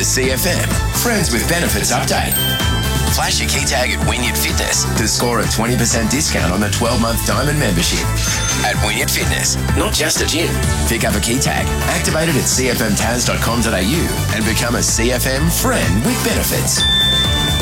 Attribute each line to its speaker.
Speaker 1: A CFM Friends with Benefits update. Flash your key tag at Wynyard Fitness to score a 20% discount on a 12-month diamond membership. At Wynyard Fitness, not just a gym. Pick up a key tag, activate it at cfmtaz.com.au and become a CFM friend with benefits.